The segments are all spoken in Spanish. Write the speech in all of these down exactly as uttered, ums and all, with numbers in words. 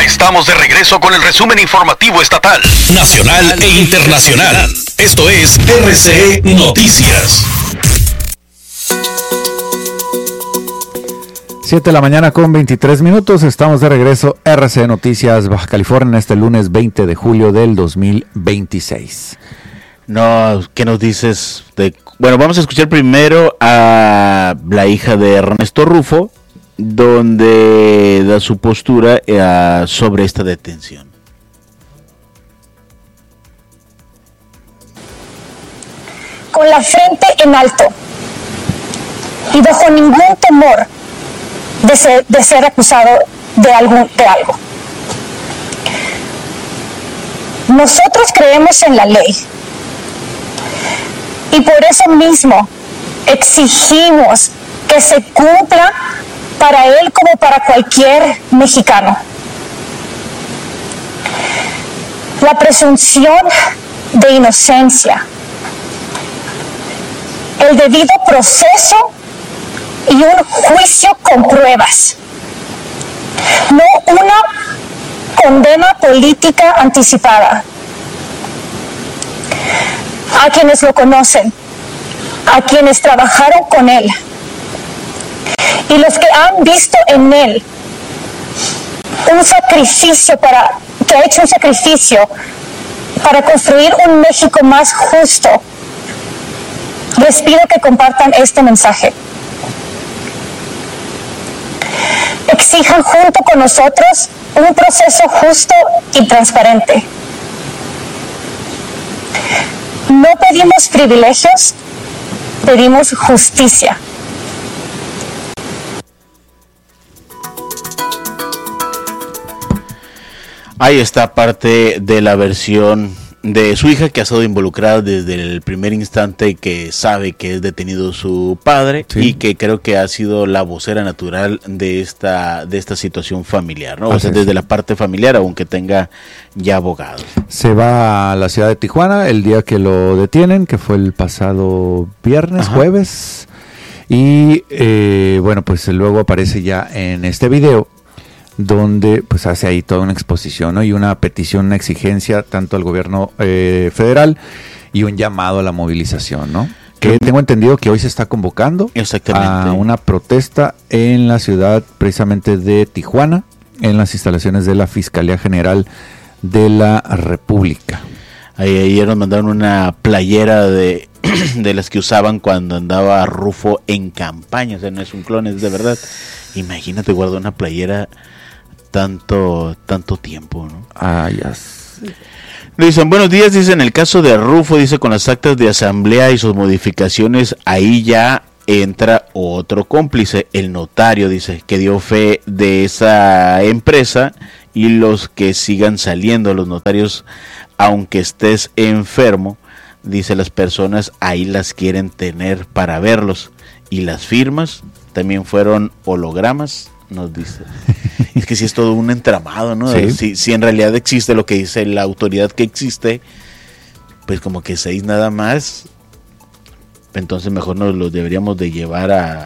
estamos de regreso con el resumen informativo estatal, nacional e internacional. Esto es R C E Noticias. siete de la mañana con veintitrés minutos, estamos de regreso, R C E Noticias Baja California, este lunes veinte de julio del dos mil veintiséis. No, ¿qué nos dices? De, bueno, vamos a escuchar primero a la hija de Ernesto Rufo, donde da su postura eh, sobre esta detención. Con la frente en alto y bajo ningún temor de ser, de ser acusado de algo, de algo. Nosotros creemos en la ley y por eso mismo exigimos que se cumpla para él como para cualquier mexicano. La presunción de inocencia, el debido proceso y un juicio con pruebas, no una condena política anticipada. A quienes lo conocen, a quienes trabajaron con él y los que han visto en él un sacrificio para, que ha hecho un sacrificio para construir un México más justo, les pido que compartan este mensaje. Exijan junto con nosotros un proceso justo y transparente. No pedimos privilegios, pedimos justicia. Ahí está parte de la versión de su hija, que ha estado involucrada desde el primer instante que sabe que es detenido su padre, sí, y que creo que ha sido la vocera natural de esta de esta situación familiar, ¿no? O sea, desde la parte familiar, aunque tenga ya abogado. Se va a la ciudad de Tijuana el día que lo detienen, que fue el pasado viernes, Ajá. jueves, y eh, bueno, pues luego aparece ya en este video, donde pues hace ahí toda una exposición, ¿no? Y una petición, una exigencia tanto al gobierno eh, federal y un llamado a la movilización, ¿no? Que tengo entendido que hoy se está convocando a una protesta en la ciudad precisamente de Tijuana, en las instalaciones de la Fiscalía General de la República. Ahí, ayer nos mandaron una playera de, de las que usaban cuando andaba Rufo en campaña, o sea, no es un clon, es de verdad. Imagínate, guardó una playera tanto tanto tiempo, ¿no? Ah, ya sé. Dicen, buenos días, dice, en el caso de Rufo, dice, con las actas de asamblea y sus modificaciones, ahí ya entra otro cómplice, el notario, dice, que dio fe de esa empresa, y los que sigan saliendo, los notarios, aunque estés enfermo, dice, las personas ahí las quieren tener para verlos, y las firmas también fueron hologramas, nos dice. Es que si es todo un entramado, ¿no? Sí. Si, si en realidad existe lo que dice la autoridad que existe, pues como que seis nada más, entonces mejor nos los deberíamos de llevar a,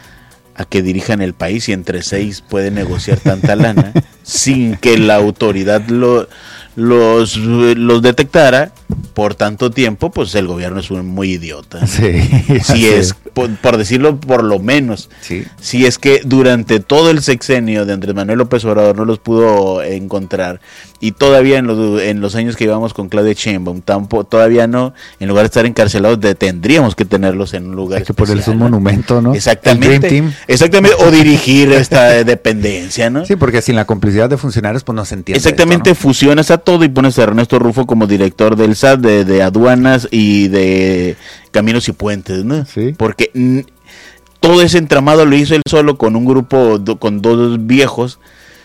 a que dirijan el país, y entre seis pueden negociar tanta lana sin que la autoridad lo, los, los detectara por tanto tiempo. Pues el gobierno es un muy idiota. Sí, si es, por, por decirlo por lo menos, sí. Si es que durante todo el sexenio de Andrés Manuel López Obrador no los pudo encontrar, y todavía en los, en los años que llevamos con Claudia Sheinbaum tampoco, todavía no, en lugar de estar encarcelados, de, tendríamos que tenerlos en un lugar Hay que especial, ponerles un ¿no? monumento, ¿no? Exactamente, exactamente, o dirigir esta dependencia, ¿no? Sí, porque sin la complicidad de funcionarios pues no se entiende. Exactamente, esto, ¿no? Fusionas a todo y pones a Ernesto Rufo como director del S A T, de, de aduanas y de caminos y puentes, ¿no? Sí. Porque n- todo ese entramado lo hizo él solo, con un grupo, do, con dos viejos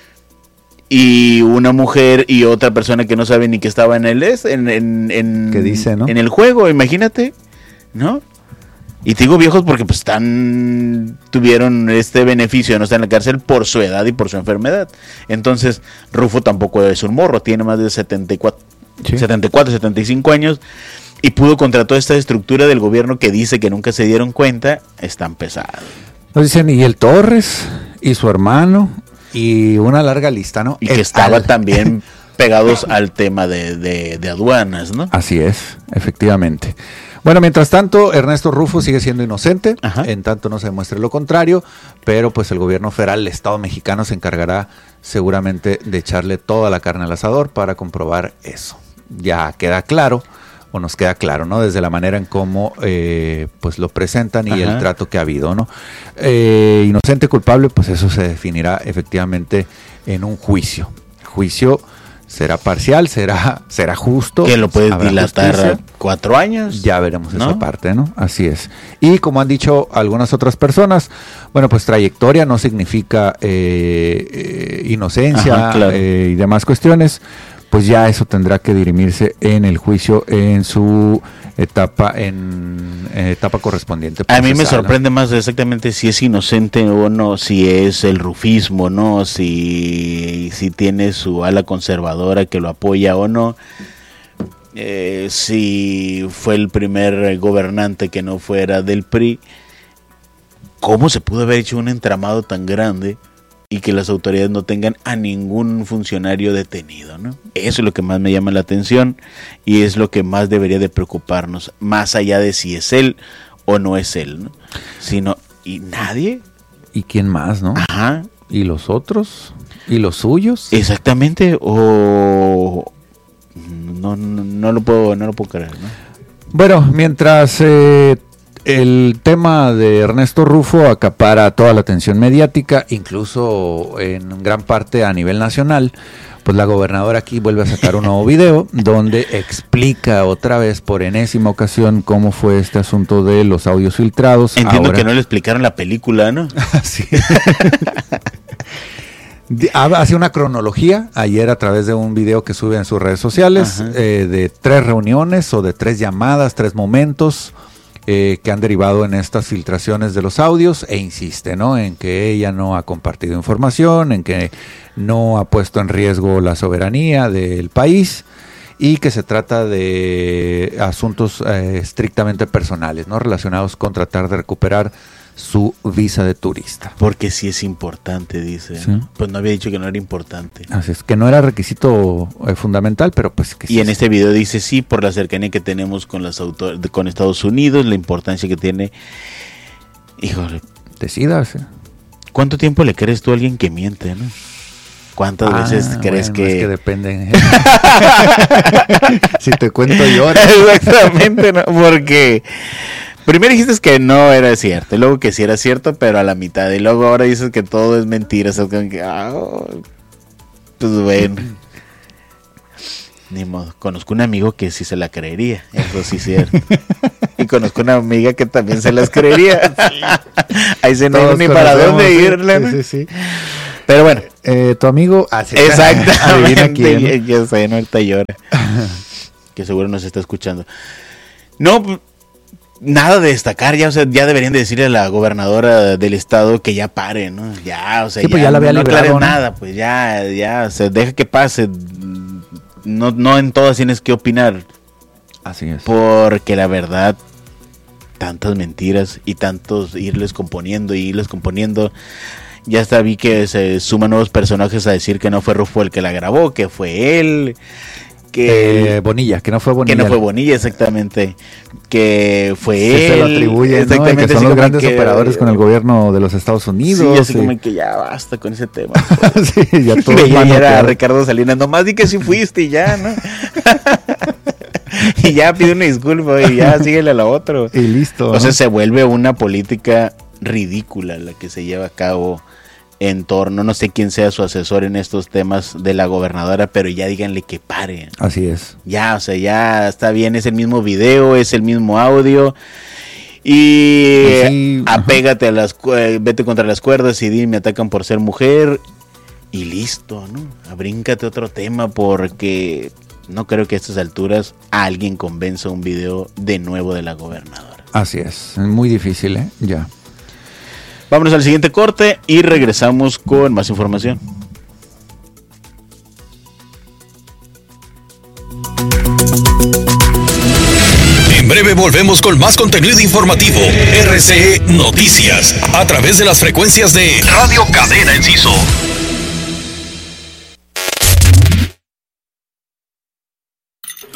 y una mujer y otra persona que no sabe ni que estaba en el en en en, ¿Qué dice, no? En el juego, imagínate, ¿no? Y te digo viejos porque pues están tuvieron este beneficio de no estar en la cárcel por su edad y por su enfermedad. Entonces, Rufo tampoco es un morro, tiene más de setenta y cuatro, sí. setenta y cuatro, setenta y cinco años, y pudo contra toda esta estructura del gobierno que dice que nunca se dieron cuenta. Están pesados. Nos dicen, y el Torres y su hermano Y una larga lista, ¿no? Y que estaba al... también pegados al tema de, de, de aduanas, ¿no? Así es, efectivamente. Bueno, mientras tanto, Ernesto Rufo sigue siendo inocente, Ajá. en tanto no se demuestre lo contrario, pero pues el gobierno federal, el Estado mexicano, se encargará seguramente de echarle toda la carne al asador para comprobar eso. Ya queda claro, o nos queda claro, ¿no? Desde la manera en cómo eh, pues lo presentan y Ajá. el trato que ha habido, ¿no? Eh, inocente, culpable, pues eso se definirá efectivamente en un juicio. Juicio será parcial, será será justo. Que lo puedes dilatar justicia. cuatro años. Ya veremos ¿no? esa parte, ¿no? Así es. Y como han dicho algunas otras personas, bueno, pues trayectoria no significa eh, eh, inocencia Ajá, claro. eh, y demás cuestiones. Pues ya eso tendrá que dirimirse en el juicio en su etapa en, en etapa correspondiente. A mí me sorprende más exactamente si es inocente o no, si es el rufismo, no, si si tiene su ala conservadora que lo apoya o no, eh, si fue el primer gobernante que no fuera del P R I. ¿Cómo se pudo haber hecho un entramado tan grande y que las autoridades no tengan a ningún funcionario detenido, ¿no? Eso es lo que más me llama la atención y es lo que más debería de preocuparnos, más allá de si es él o no es él, ¿no? Sino, ¿y nadie? ¿Y quién más, no? Ajá. ¿Y los otros? ¿Y los suyos? Exactamente, o... No, no, no lo puedo, no lo puedo creer, ¿no? Bueno, mientras... Eh, el tema de Ernesto Rufo acapara toda la atención mediática, incluso en gran parte a nivel nacional, pues la gobernadora aquí vuelve a sacar un nuevo video donde explica otra vez por enésima ocasión cómo fue este asunto de los audios filtrados. Entiendo Ahora... que no le explicaron la película, ¿no? Sí. Hace una cronología ayer a través de un video que sube en sus redes sociales eh, de tres reuniones o de tres llamadas, tres momentos Eh, que han derivado en estas filtraciones de los audios e insiste, ¿no? En que ella no ha compartido información, en que no ha puesto en riesgo la soberanía del país y que se trata de asuntos eh, estrictamente personales, ¿no? Relacionados con tratar de recuperar su visa de turista. Porque sí es importante, dice. ¿Sí? ¿no? Pues no había dicho que no era importante. Así es, que no era requisito eh, fundamental, pero pues que sí. Y en este video dice sí, por la cercanía que tenemos con las autor- con Estados Unidos, la importancia que tiene. Híjole. Decídase. ¿Cuánto tiempo le crees tú a alguien que miente, no? ¿Cuántas ah, veces crees bueno, que...? Es que depende. Si te cuento lloras. Exactamente, ¿no? Porque... Primero dijiste que no era cierto, y luego que sí era cierto, pero a la mitad. Y luego ahora dices que todo es mentira. O sea, que, ah, pues bueno. Ni modo. Conozco un amigo que sí se la creería. Eso sí es cierto. Y conozco una amiga que también se las creería. Sí. Ahí se no hay ni para dónde irle. Sí, sí, sí. Pero bueno. Eh, tu amigo... Ah, sí, exactamente. Quién. Ya sé, no, ahorita llora. Que seguro nos está escuchando. No, pues... Nada de destacar, ya, o sea, ya deberían de decirle a la gobernadora del estado que ya pare, ¿no? Ya, o sea, sí, ya, pues ya la había no aclare ¿no? nada, pues ya, ya, o sea, deja que pase. No, no en todas tienes que opinar. Así es. Porque la verdad, tantas mentiras y tantos irles componiendo y irles componiendo. Ya hasta vi que se suman nuevos personajes a decir que no fue Rufo el que la grabó, que fue él. Que eh, Bonilla, que no fue Bonilla. Que no fue Bonilla, exactamente. Que fue sí, él. Se lo atribuye, exactamente, ¿no? Que son los grandes que, operadores con el gobierno de los Estados Unidos. Sí, así sí. Como que ya basta con ese tema. Sí, ya todo y era Ricardo Salinas, nomás di que sí fuiste y ya, ¿no? Y ya pide una disculpa y ya síguele a la otra. Y listo. O ¿no? sea, se vuelve una política ridícula la que se lleva a cabo en torno, no sé quién sea su asesor en estos temas de la gobernadora, pero ya díganle que pare. Así es. Ya, o sea, ya está bien, es el mismo video, es el mismo audio. Y pues sí, apégate ajá. a las, vete contra las cuerdas y di, me atacan por ser mujer. Y listo, ¿no? Abríncate otro tema porque no creo que a estas alturas alguien convenza un video de nuevo de la gobernadora. Así es, muy difícil, ¿eh? Ya. Vámonos al siguiente corte y regresamos con más información. En breve volvemos con más contenido informativo. R C E Noticias, a través de las frecuencias de Radio Cadena Enciso.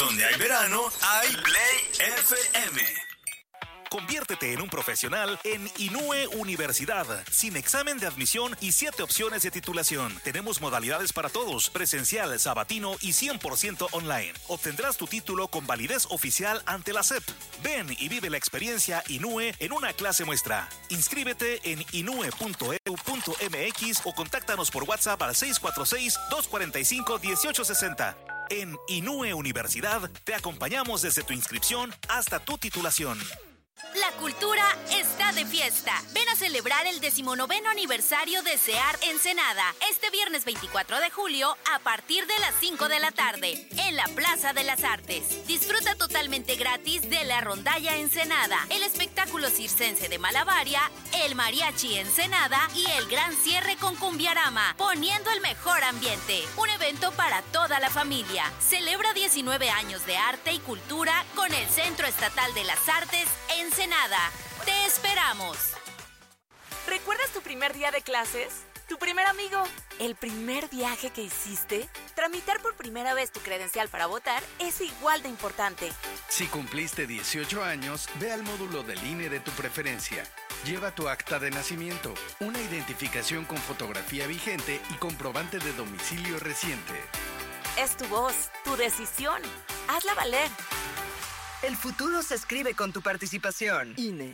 Donde hay verano, hay Play F M. Conviértete en un profesional en Inúe Universidad, sin examen de admisión y siete opciones de titulación. Tenemos modalidades para todos, presencial, sabatino y cien por ciento online. Obtendrás tu título con validez oficial ante la S E P. Ven y vive la experiencia Inúe en una clase muestra. Inscríbete en inue punto e u punto m x o contáctanos por WhatsApp al seis cuatro seis, dos cuatro cinco, uno ocho seis cero. En Inúe Universidad te acompañamos desde tu inscripción hasta tu titulación. La cultura está de fiesta. Ven a celebrar el decimonoveno aniversario de CEAR Ensenada este viernes veinticuatro de julio a partir de las cinco de la tarde en la Plaza de las Artes. Disfruta totalmente gratis de la Rondalla Ensenada, el espectáculo circense de Malabaria, el Mariachi Ensenada y el gran cierre con Cumbiarama, poniendo el mejor ambiente. Un evento para toda la familia. Celebra diecinueve años de arte y cultura con el Centro Estatal de las Artes Ensenada. Te esperamos. ¿Recuerdas tu primer día de clases? ¿Tu primer amigo? ¿El primer viaje que hiciste? Tramitar por primera vez tu credencial para votar es igual de importante. Si cumpliste dieciocho años, ve al módulo del I N E de tu preferencia. Lleva tu acta de nacimiento, una identificación con fotografía vigente y comprobante de domicilio reciente. Es tu voz, tu decisión. Hazla valer. El futuro se escribe con tu participación. I N E.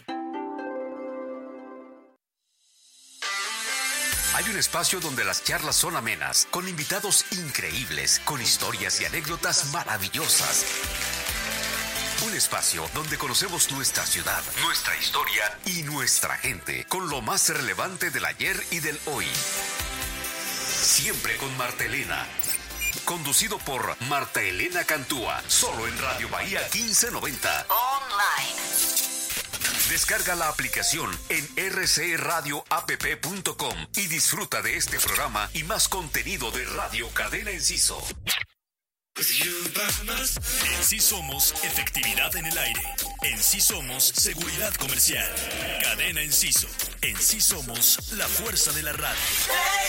Hay un espacio donde las charlas son amenas, con invitados increíbles, con historias y anécdotas maravillosas. Un espacio donde conocemos nuestra ciudad, nuestra historia y nuestra gente, con lo más relevante del ayer y del hoy. Siempre con Marta Elena. Conducido por Marta Elena Cantúa, solo en Radio Bahía quince noventa. Online. Descarga la aplicación en r c radio app punto com y disfruta de este programa y más contenido de Radio Cadena Enciso. En Sí Somos efectividad en el aire. En Sí Somos seguridad comercial. Cadena Enciso. En Sí Somos la fuerza de la radio.